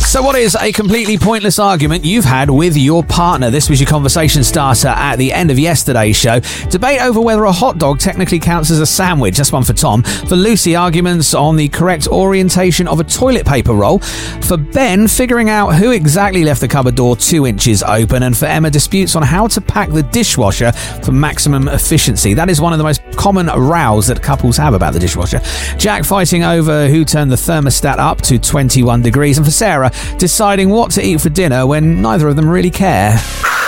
So what is a completely pointless argument you've had with your partner? This was your conversation starter at the end of yesterday's show. Debate over whether a hot dog technically counts as a sandwich. That's one for Tom. For Lucy, arguments on the correct orientation of a toilet paper roll. For Ben, figuring out who exactly left the cupboard door 2 inches open. And for Emma, disputes on how to pack the dishwasher for maximum efficiency. That is one of the most common rows that couples have about the dishwasher. Jack fighting over who turned the thermostat up to 21 degrees. And for Sarah, deciding what to eat for dinner when neither of them really care.